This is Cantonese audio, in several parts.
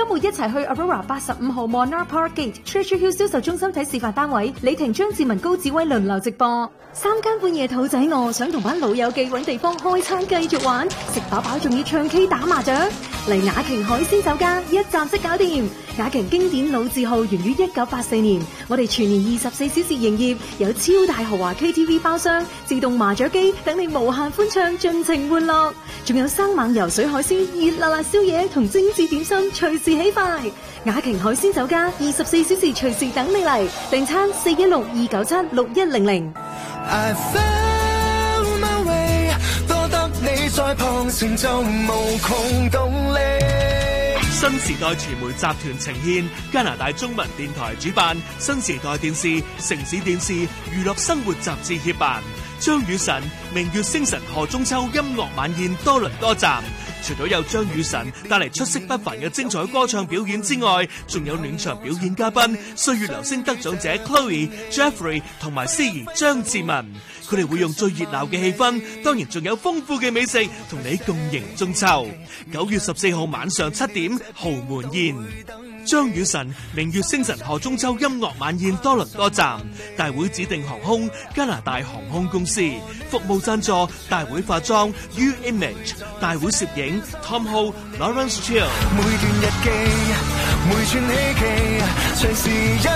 週末一齊去 Aurora 85號 Monarch Park Gate Treasure Hill 銷售中心睇示範單位，李婷、張志文、高志威輪流直播。3更半夜肚仔餓，想同班老友記揾地方開餐繼續玩，食飽飽仲要唱 K 打麻雀。嚟雅瓊海鮮酒家，一站式搞掂。雅瓊經典老字號源於1984年，我哋全年24小時營業，有超大豪華 KTV 包廂、自動麻雀機，等你無限歡唱，盡情玩樂。仲有生猛游水海鮮、熱辣辣宵夜同精緻點心，隨時起快。雅瓊海鮮酒家24小時隨時等你嚟，訂餐416-297-6100。 I found my way， 多得你在旁成就無窮動力。 新時代傳媒集團呈獻加拿大中文電台主辦，新時代電視、城市電視娛樂生活雜誌協辦，張雨晨明月星辰賀中秋音樂晚宴多倫多站。除咗有張雨晨帶嚟出色不凡嘅精彩歌唱表演之外，仲有暖場表演嘉賓歲月流星得獎者 Chloe、Jeffrey 同埋司儀張志文。佢哋會用最熱鬧嘅氣氛，當然仲有豐富嘅美食同你共迎中秋。9月14號晚上7點豪門宴，張雨晨明月星辰賀中秋音樂晚宴多倫多站，大會指定航空加拿大航空公司，服務贊助大會化妝 U Image， 大會攝影 Tom Ho、Lawrence Chill。 每段日記，每串希冀，隨時一起。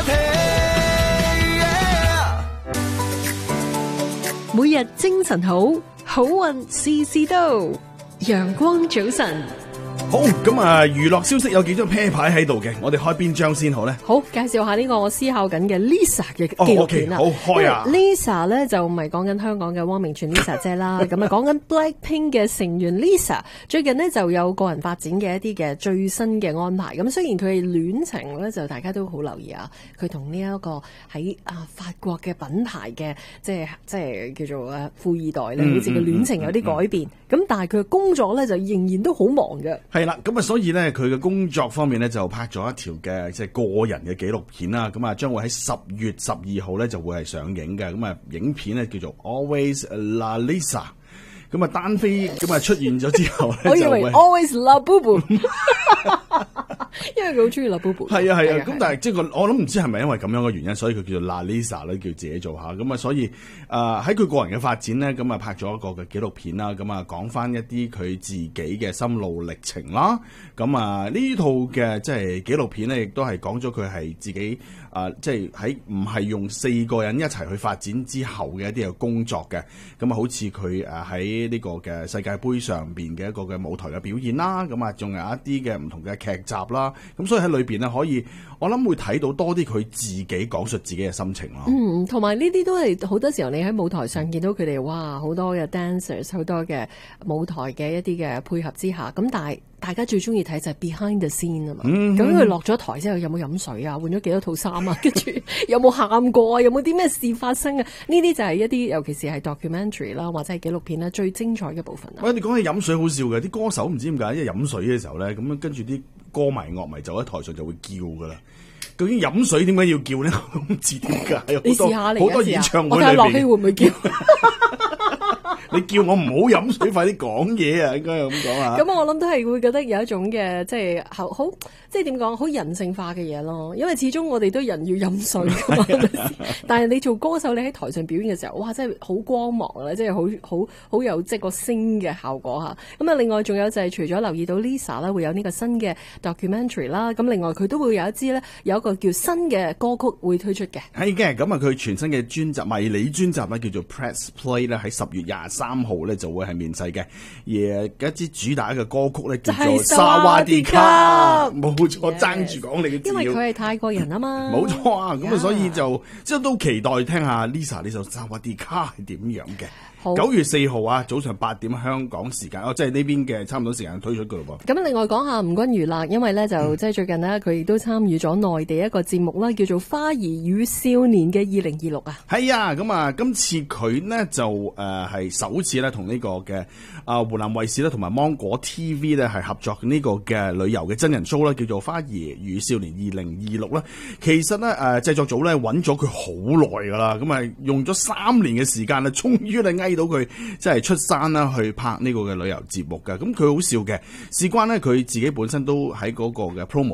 每日精神好，好運事事都。陽光早晨。 好，咁啊，娛樂消息有幾張啤牌喺度嘅，我哋開邊張先好咧？ 好，介紹下呢個我思考緊嘅 Lisa 嘅紀錄片啦。 好開啊 ！Lisa 咧就唔係講緊香港嘅汪明荃 Lisa 姐啦，咁啊講緊 Blackpink 嘅成員 Lisa。最近呢就有個人發展嘅一啲嘅最新嘅安排。咁雖然佢嘅戀情咧就大家都好留意啊，佢同呢一個喺法國嘅品牌嘅即係叫做富二代咧，好似個戀情有啲改變。咁但係佢嘅工作咧就仍然都好忙嘅。 係啦，咁啊，所以咧，佢嘅工作方面咧就拍咗一條嘅即係個人嘅紀錄片啦。咁啊，將會喺10月12號咧就會係上映嘅。咁啊，影片咧叫做 Always La Lisa。咁啊，單飛咁啊出現咗之後咧， 我以為 Always La Boo， 因為佢好中意 La Boo。 係啊。咁但係即係我諗唔知係咪因為咁樣嘅原因，所以佢叫做 La Lisa 咧，叫自己做下。咁啊，所以喺佢個人嘅發展咧，咁啊拍咗一個嘅紀錄片啦。咁啊講翻一啲佢自己嘅心路歷程啦。咁啊呢套嘅即係紀錄片咧，亦都係講咗佢係自己即係喺唔係用4個人一齊去發展之後嘅一啲嘅工作嘅。咁啊好似佢喺呢個嘅世界盃上邊嘅一個嘅舞台嘅表現啦。咁啊仲有一啲嘅唔同嘅劇集啦。咁所以喺裏邊咧可以，我諗會睇到多啲佢自己講述自己嘅心情咯。 同埋呢啲都係好多時候你喺舞台上見到佢哋哇好多嘅 dancers， 好多嘅舞台嘅一啲嘅配合之下，咁但係大家最中意睇就係 behind the scene 啊嘛。咁佢落咗台之後有冇飲水啊？換咗幾多套衫啊？跟住有冇喊過啊？有冇啲咩事發生啊？呢啲就係一啲尤其是係 documentary 啦，或者係紀錄片啦，最精彩嘅部分啊。 喂，你講起飲水好笑嘅，啲歌手唔知點解，因為飲水嘅時候咧，咁樣跟住啲歌迷樂迷就喺台上就會叫噶啦。究竟飲水點解要叫咧？我唔知點解。 你試下嚟， 好多演唱會裏邊， 我睇下樂希會唔會叫？ 你叫我唔好飲水，快啲講嘢啊！應該係咁講啊。 咁我諗都係會覺得有一種嘅即係好即係點講好人性化嘅嘢咯。因為始終我哋都人要飲水㗎嘛。但係你做歌手，你喺台上表演嘅時候，哇！真係好光芒啦，即係好有即係個聲嘅效果嚇。咁啊，另外仲有就係除咗留意到 Lisa 啦，會有呢個新嘅 documentary 啦。咁另外佢都會有一支咧，有一個叫新嘅歌曲會推出嘅。 係嘅，咁啊佢全新嘅專輯迷你專輯咧叫做 Press Play 咧，喺10月23號咧就會係面世嘅。而一支主打嘅歌曲咧叫做沙瓦迪卡，冇錯，爭住講你嘅字。 因為佢係泰國人啊嘛。 冇錯啊，咁啊所以就即係都期待聽下 Lisa 呢首沙瓦迪卡係點樣嘅。9月4號啊，早上8點香港時間，即係呢邊嘅差唔多時間推出噶咯噃。 咁另外講下吳君如啦，因為咧就即係最近呢，佢亦都參與咗內地一個節目啦，叫做《花兒與少年》嘅2026啊。 係啊，咁啊，今次佢呢就係首次咧同呢個嘅湖南衛視咧同埋芒果 TV 咧係合作呢個嘅旅遊嘅真人 show 啦，叫做《花兒與少年2026》啦。其實咧製作組咧揾咗佢好耐噶啦，咁啊用咗3年嘅時間啦，終於咧到佢即係出山啦，去拍呢個嘅旅遊節目嘅。咁佢好笑嘅，事關咧佢自己本身都喺嗰個嘅 promo